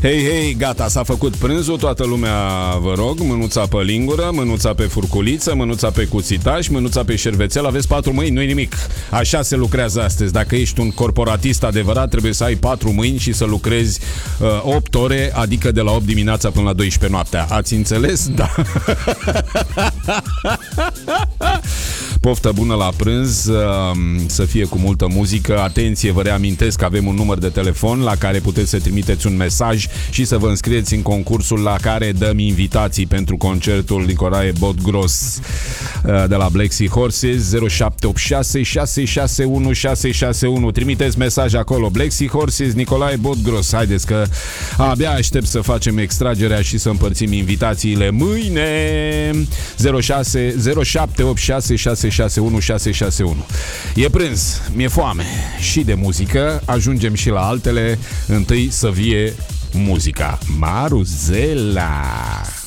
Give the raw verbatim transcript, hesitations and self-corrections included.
Hei, hei, gata, s-a făcut prânzul, toată lumea, vă rog, mânuța pe lingură, mânuța pe furculiță, mânuța pe cuțitaș, mânuța pe șervețel, aveți patru mâini, nu-i nimic. Așa se lucrează astăzi. Dacă ești un corporatist adevărat, trebuie să ai patru mâini și să lucrezi uh, opt ore, adică de la opt dimineața până la douăsprezece noaptea. Ați înțeles? Da. Poftă bună la prânz, să fie cu multă muzică. Atenție, vă reamintesc că avem un număr de telefon la care puteți să trimiteți un mesaj și să vă înscrieți în concursul la care dăm invitații pentru concertul Nicolae Botgros de la Black Sea Horses. Zero șapte opt șase șase șase unu șase șase unu. Trimiteți mesaj acolo, Black Sea Horses, Nicolae Botgros. Haideți că abia aștept să facem extragerea și să împărțim invitațiile mâine. Zero șase zero șapte opt șase șase șase unu șase șase unu. E prânz, mi-e foame și de muzică, ajungem și la altele. Întâi să vie muzica. Maruzela.